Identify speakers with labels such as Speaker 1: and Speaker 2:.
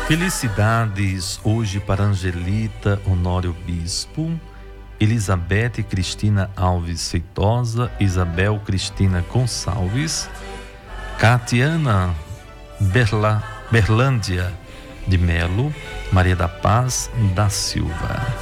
Speaker 1: Felicidades hoje para Angelita Honório Bispo, Elizabeth Cristina Alves Feitosa, Isabel Cristina Gonçalves, Catiana Berlândia de Melo, Maria da Paz da Silva.